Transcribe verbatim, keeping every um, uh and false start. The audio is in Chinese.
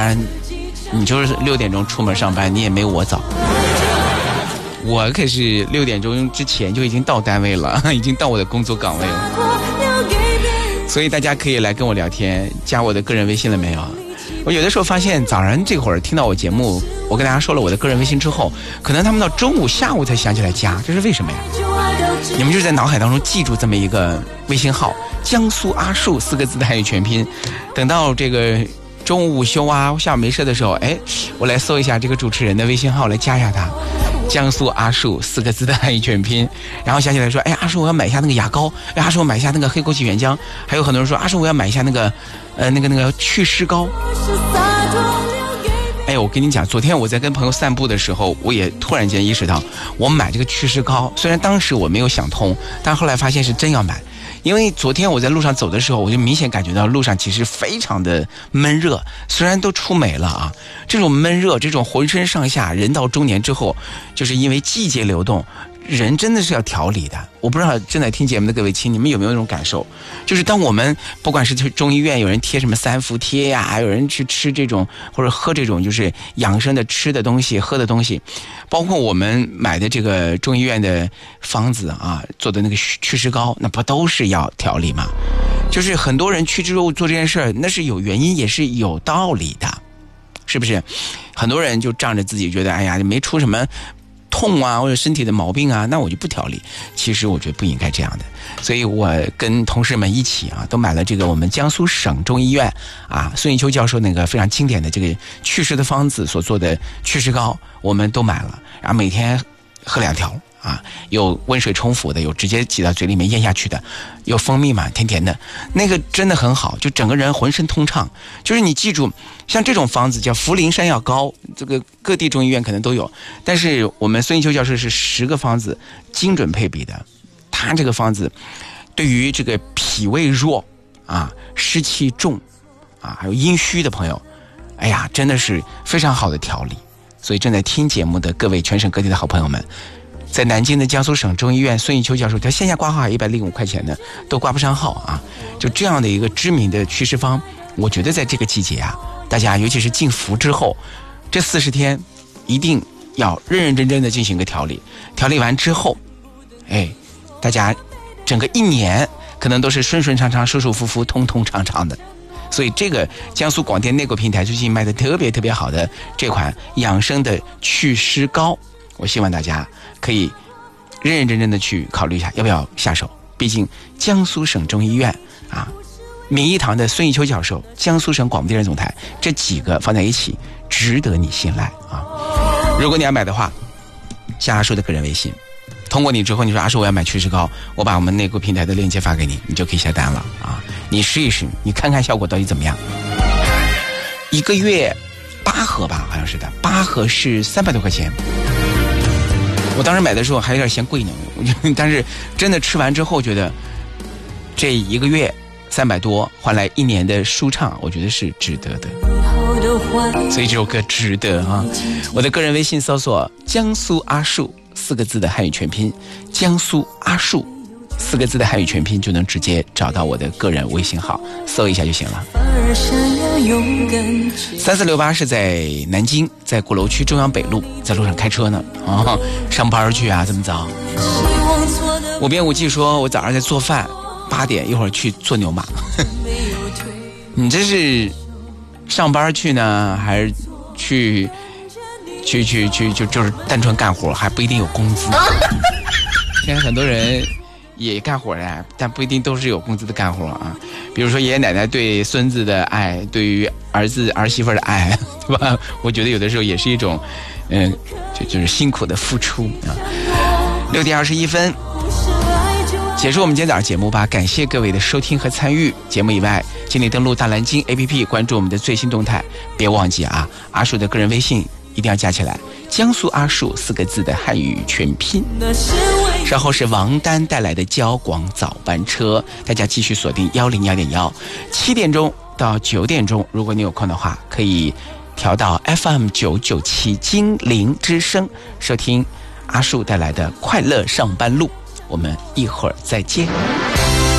然你就是六点钟出门上班，你也没我早。我可是六点钟之前就已经到单位了，已经到我的工作岗位了。所以大家可以来跟我聊天，加我的个人微信了没有？我有的时候发现早上这会儿听到我节目，我跟大家说了我的个人微信之后，可能他们到中午下午才想起来加，这是为什么呀？你们就是在脑海当中记住这么一个微信号，江苏阿树四个字的汉语全拼，等到这个中午午休啊，下午没事的时候，哎，我来搜一下这个主持人的微信号，来加一下他，江苏阿树四个字的汉语全拼，然后想起来说，哎，阿树我要买一下那个牙膏，哎，阿树我买一下那个黑枸杞原浆，还有很多人说，阿树我要买一下那个呃那个那个祛湿膏。哎呦，我跟你讲，昨天我在跟朋友散步的时候，我也突然间意识到，我买这个祛湿膏，虽然当时我没有想通，但后来发现是真要买。因为昨天我在路上走的时候，我就明显感觉到路上其实非常的闷热，虽然都出美了啊，这种闷热，这种浑身上下，人到中年之后，就是因为季节流动，人真的是要调理的。我不知道正在听节目的各位亲，你们有没有那种感受？就是当我们不管是去中医院，有人贴什么三伏贴呀、啊，有人去吃这种或者喝这种就是养生的吃的东西、喝的东西，包括我们买的这个中医院的方子啊，做的那个祛湿膏，那不都是要调理吗？就是很多人去之后做这件事儿，那是有原因，也是有道理的，是不是？很多人就仗着自己觉得，哎呀，没出什么痛啊或者身体的毛病啊，那我就不调理。其实我觉得不应该这样的，所以我跟同事们一起啊，都买了这个我们江苏省中医院啊孙一秋教授那个非常经典的这个祛湿的方子所做的祛湿膏，我们都买了，然后每天喝两条啊，有温水冲服的，有直接挤到嘴里面咽下去的，有蜂蜜嘛，甜甜的，那个真的很好，就整个人浑身通畅。就是你记住，像这种方子叫茯苓山药膏，这个各地中医院可能都有，但是我们孙一秋教授是十个方子精准配比的，他这个方子对于这个脾胃弱啊、湿气重啊，还有阴虚的朋友，哎呀，真的是非常好的调理。所以正在听节目的各位全省各地的好朋友们，在南京的江苏省中医院孙一秋教授，他线下挂号还一百零五块钱呢，都挂不上号啊！就这样的一个知名的祛湿方，我觉得在这个季节啊，大家尤其是进伏之后，这四十天一定要认认真真的进行个调理。调理完之后，哎，大家整个一年可能都是顺顺畅畅、舒舒服服、通通畅畅的。所以这个江苏广电内购平台最近卖的特别特别好的这款养生的祛湿膏，我希望大家可以认认真真的去考虑一下要不要下手。毕竟江苏省中医院啊，敏益堂的孙一秋教授，江苏省广播电视总台，这几个放在一起值得你信赖啊！如果你要买的话，加阿树的个人微信，通过你之后你说阿树我要买祛湿膏，我把我们内购平台的链接发给你，你就可以下单了啊！你试一试，你看看效果到底怎么样。一个月八盒吧，好像是的，八盒是三百多块钱。我当时买的时候还有点嫌贵呢，但是真的吃完之后觉得这一个月三百多换来一年的舒畅，我觉得是值得的。所以这首歌值得啊！我的个人微信搜索江苏阿树四个字的汉语全拼，江苏阿树四个字的汉语全拼，就能直接找到我的个人微信号，搜一下就行了。三四六八是在南京，在鼓楼区中央北路，在路上开车呢啊，上班去啊，这么早。我编舞技说，我早上在做饭，八点一会儿去做牛马。你这是上班去呢，还是去去去去就就是单纯干活，还不一定有工资？现在很多人也干活呀，但不一定都是有工资的干活啊。比如说爷爷奶奶对孙子的爱，对于儿子儿媳妇的爱，对吧？我觉得有的时候也是一种，嗯、呃，就就是辛苦的付出啊。六点二十一分，结束我们今天早上节目吧。感谢各位的收听和参与。节目以外，请你登录大蓝鲸 A P P， 关注我们的最新动态。别忘记啊，阿树的个人微信一定要加起来，江苏阿树四个字的汉语全拼。稍后是王丹带来的交广早班车，大家继续锁定幺零幺点幺，七点钟到九点钟，如果你有空的话，可以调到 F M 九九七金陵之声，收听阿树带来的快乐上班路。我们一会儿再见。